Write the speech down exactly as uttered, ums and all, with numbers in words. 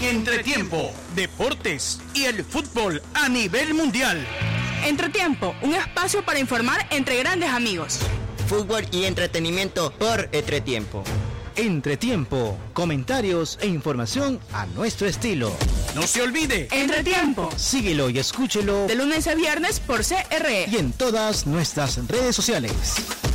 Entretiempo, deportes y el fútbol a nivel mundial. Entretiempo, un espacio para informar entre grandes amigos. Fútbol y entretenimiento por Entretiempo. Entretiempo, comentarios e información a nuestro estilo. No se olvide. Entretiempo. Síguelo y escúchelo de lunes a viernes por C R E y en todas nuestras redes sociales.